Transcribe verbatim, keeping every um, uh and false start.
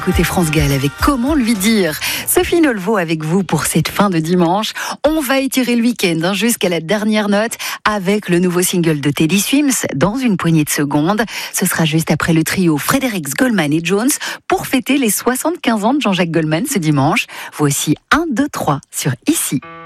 Écoutez France Gall avec Comment lui dire. Sophie Nolveau avec vous pour cette fin de dimanche. On va étirer le week-end hein, jusqu'à la dernière note avec le nouveau single de Teddy Swims dans une poignée de secondes. Ce sera juste après le trio Fredericks, Goldman et Jones pour fêter les soixante-quinze ans de Jean-Jacques Goldman ce dimanche. Voici un, deux, trois sur Ici.